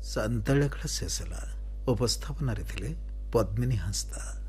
ସାନ୍ତାଳ ଖେଳ ଶେଷ ହେଲା। ଉପସ୍ଥାପନାରେ ଥିଲେ ପଦ୍ମିନୀ ହାଁସଦା।